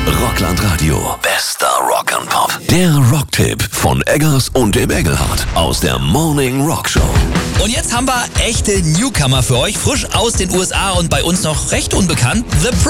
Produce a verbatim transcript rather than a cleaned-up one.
Rockland Radio. Bester Rock'n'Pop. Der Rocktipp von Eggers und dem Engelhardt aus der Morning Rock Show. Und jetzt haben wir echte Newcomer für euch, frisch aus den U S A und bei uns noch recht unbekannt. The